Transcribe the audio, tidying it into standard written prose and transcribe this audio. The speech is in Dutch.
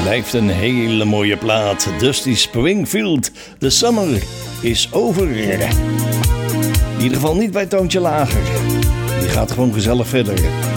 Blijft een hele mooie plaat. Dusty Springfield, The Summer is Over. In ieder geval niet bij Toontje Lager. Die gaat gewoon gezellig verder.